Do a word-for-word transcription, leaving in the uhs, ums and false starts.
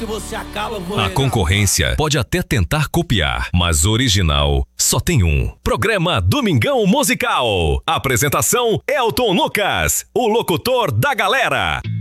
que você acaba com A concorrência pode até tentar copiar, mas original só tem um. Programa Domingão Musical. Apresentação Elton Lucas, o locutor da galera.